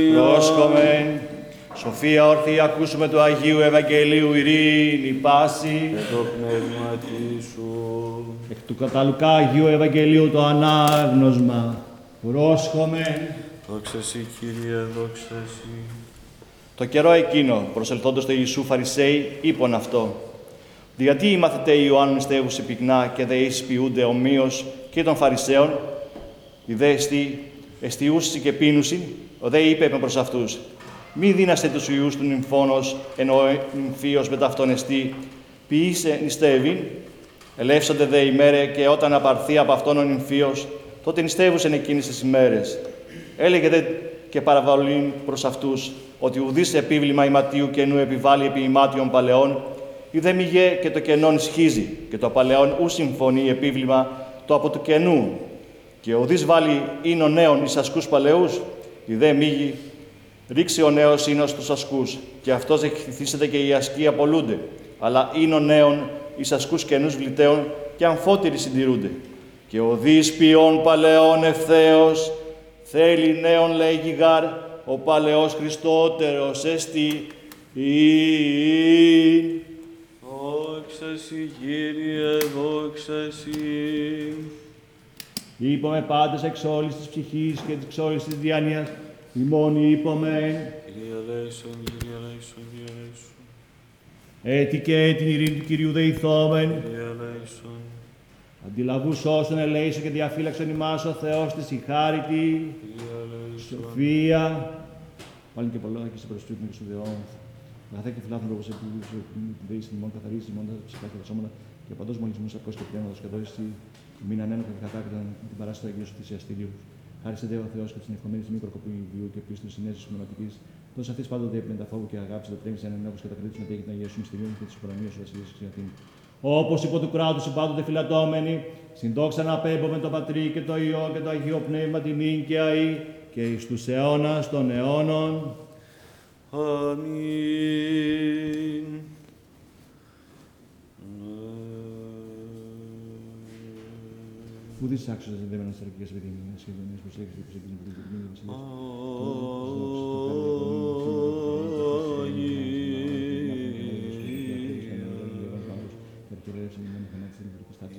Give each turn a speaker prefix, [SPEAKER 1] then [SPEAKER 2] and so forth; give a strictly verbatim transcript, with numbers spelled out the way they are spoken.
[SPEAKER 1] Πρόσχομεν. Σοφία ορθή, ακούσουμε του Αγίου Ευαγγελίου ειρήνη πάση.
[SPEAKER 2] Και το πνεύμα σου.
[SPEAKER 1] Εκ του κατά Λουκά Αγίου Ευαγγελίου το ανάγνωσμα. Πρόσχομεν.
[SPEAKER 2] Δόξα σοι, Κύριε, δόξα σοι.
[SPEAKER 1] Το καιρό εκείνο, προσελθόντος το Ιησού Φαρισαίοι, είπον αυτό. Γιατί οι μαθηταίοι Ιωάννου νηστεύουσι πυκνά και δε εις ποιούνται ομοίως και των Φαρισαίων, οι δε εστί, εστιούσι και πίνουσι, ο δε είπε προς αυτούς. Μη δίναστε τους ιούς του νυμφώνος, ενώ ο νυμφίος μετά αυτόν εστί, ποιήσε νηστεύειν, ελεύσονται δε ημέρε και όταν απαρθεί από αυτόν ο νυμφίος, τότε νηστεύουσεν εκείνες τις ημέρες. Έλεγε δε και παραβολήν προς αυτούς, ότι ουδής επίβλημα ηματίου καινού επιβάλλει επί ημάτιων παλαιών, ή δε μηγέ και το κενόν σχίζει, και το παλαιόν ου συμφωνεί επίβλημα το από του καινού. Και ουδής βάλει ίνο νέων εις ασκούς παλαιούς, ή δε μήγει, ρίξει ο νέος ίνος στους ασκούς, και αυτός εκχυθήσεται και οι ασκοί απολούνται, αλλά ίνο νέων εις ασκούς καινούς βληταίων και αμφότεροι συντηρούνται. Και ουδής ποιών παλαιών ευθέως, θέλει νέον λέγει γάρ, ο παλαιός Χριστότερος εστι ειν.
[SPEAKER 2] Δόξα σοι, Κύριε, δόξα σοι.
[SPEAKER 1] Είπαμε πάντες εξ όλης της ψυχής και εξ όλης της διάνοιας, ημών είπαμε.
[SPEAKER 2] Κύριε ελέησον, Κύριε ελέησον, Κύριε ελέησον.
[SPEAKER 1] Έτι και την ειρήνη του Κυρίου δεηθόμεν.
[SPEAKER 2] Κύριε ελέησον.
[SPEAKER 1] Αντιλαβούς όσων ελέησον και διαφύλαξον ημάς ο Θεός της η χάριτη.
[SPEAKER 2] Κύριε ελέησον.
[SPEAKER 1] Σοφία. Πάλι και πολλά και σε προσφύγουμε και σου Θεό. Αγαθέ και φιλάθλων όπως επίσης δεείς ημών καθαρίζεις ημών τα ψυχά και τα σώματα και παντός μολυσμούς ακός και πνεύματος και δώσεις μην ανένοχα και κατάκριτα την παράσταση του Αγίου σου θυσιαστηρίου. Χάρισε δε ο Θεός και την ευχομένη μη προκοπηγίου και πίστου συνέζησης μονοτικής. Τόσο αυτής πάντοτε έπλυνε τα φόβου και αγάπη τα τρέμει έναν ενόχος και τα κρατήσει να τέχει την Αγία σου μυστηρίων και τη ουρανία σου βασιλεία σου Αθήνη. Όπως υπό του κράτους πάντοτε φυλατώμενοι, συντόξα να πέμπουμε το Πατρί και το Υιό και το Αγίο Πνεύμα τιμήν και αεί και εις τους αιώνας των αιώνων.
[SPEAKER 2] Αμήν.
[SPEAKER 1] Ουδής άξιος δεν δέμενας θεραπείας επιδημίας και δονής προσέγγισης και προσέγγισης με την